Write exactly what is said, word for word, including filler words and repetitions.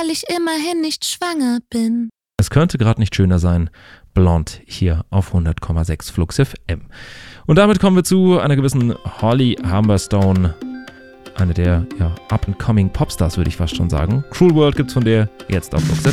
weil ich immerhin nicht schwanger bin. Es könnte gerade nicht schöner sein. Blond hier auf hundert Komma sechs Flux F M. Und damit kommen wir zu einer gewissen Holly Humberstone. Eine der ja, up-and-coming Popstars, würde ich fast schon sagen. Cruel World gibt's von der jetzt auf Flux F M.